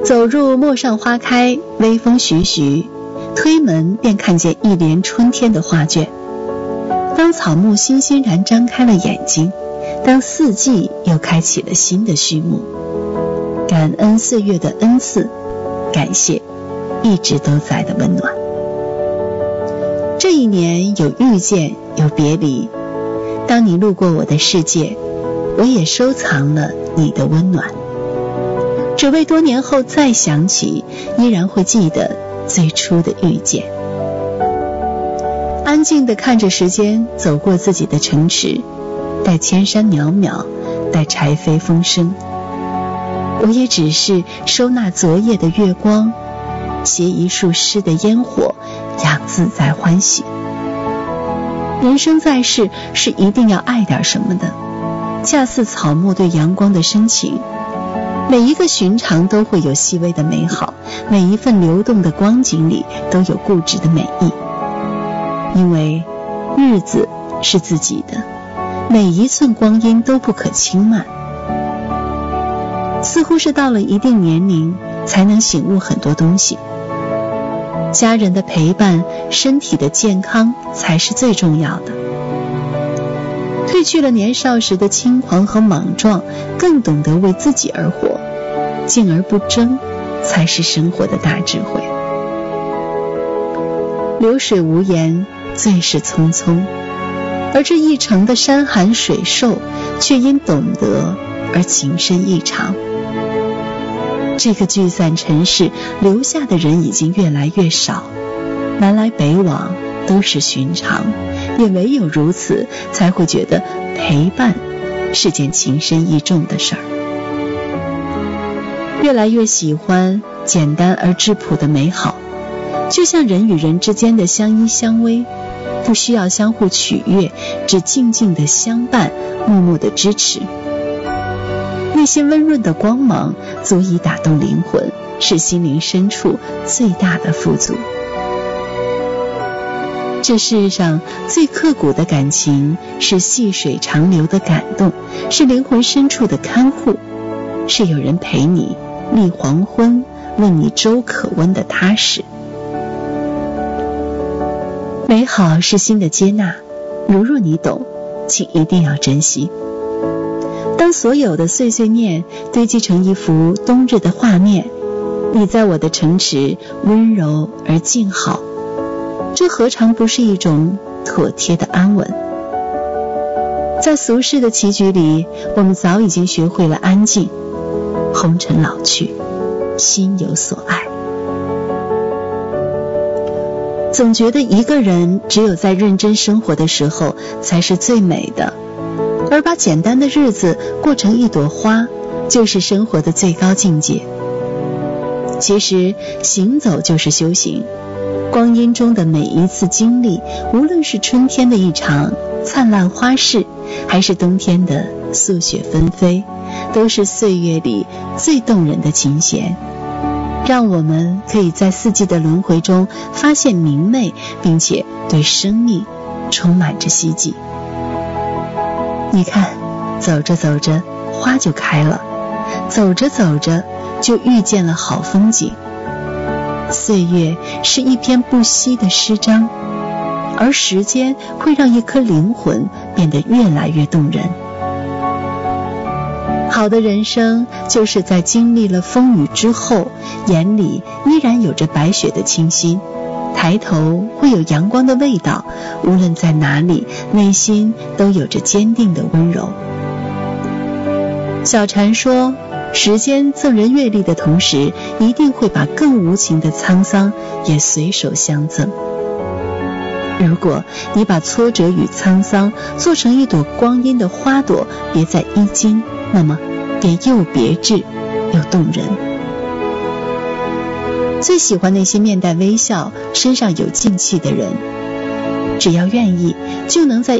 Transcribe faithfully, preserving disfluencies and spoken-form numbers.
走入陌上花开，微风徐徐，推门便看见一帘春天的画卷。当草木欣欣然张开了眼睛，当四季又开启了新的序幕，感恩岁月的恩赐，感谢一直都在的温暖。这一年有遇见，有别离，当你路过我的世界，我也收藏了你的温暖，只为多年后再想起，依然会记得最初的遇见。安静地看着时间走过自己的城池，待千山渺渺，待柴扉风声，我也只是收纳昨夜的月光，携一束诗的烟火，养自在欢喜。人生在世，是一定要爱点什么的，恰似草木对阳光的深情。每一个寻常都会有细微的美好，每一份流动的光景里都有固执的美意。因为日子是自己的，每一寸光阴都不可轻慢。似乎是到了一定年龄，才能醒悟很多东西。家人的陪伴，身体的健康才是最重要的。褪去了年少时的轻狂和莽撞，更懂得为自己而活，静而不争，才是生活的大智慧。流水无言，最是匆匆，而这一程的山寒水瘦，却因懂得而情深意长。这个聚散尘世，留下的人已经越来越少，南来北往都是寻常，也唯有如此，才会觉得陪伴是件情深意重的事儿。越来越喜欢简单而质朴的美好，就像人与人之间的相依相偎，不需要相互取悦，只静静的相伴，默默的支持。那些温润的光芒足以打动灵魂，是心灵深处最大的富足。这世上最刻骨的感情，是细水长流的感动，是灵魂深处的看护，是有人陪你立黄昏，问你粥可温的踏实。美好是心的接纳，如若你懂，请一定要珍惜。当所有的碎碎念堆积成一幅冬日的画面，你在我的城池温柔而静好，这何尝不是一种妥帖的安稳？在俗世的棋局里，我们早已经学会了安静。红尘老去，心有所爱。总觉得一个人只有在认真生活的时候才是最美的，而把简单的日子过成一朵花，就是生活的最高境界。其实行走就是修行，光阴中的每一次经历，无论是春天的一场灿烂花事，还是冬天的素雪纷飞，都是岁月里最动人的琴弦，让我们可以在四季的轮回中发现明媚，并且对生命充满着希冀。你看，走着走着花就开了，走着走着就遇见了好风景。岁月是一篇不息的诗章，而时间会让一颗灵魂变得越来越动人。好的人生，就是在经历了风雨之后，眼里依然有着白雪的清新，抬头会有阳光的味道，无论在哪里，内心都有着坚定的温柔。小禅说，时间赠人阅历的同时，一定会把更无情的沧桑也随手相赠。如果你把挫折与沧桑做成一朵光阴的花朵，别在衣襟，那么便又别致又动人。最喜欢那些面带微笑，身上有静气的人，只要愿意，就能在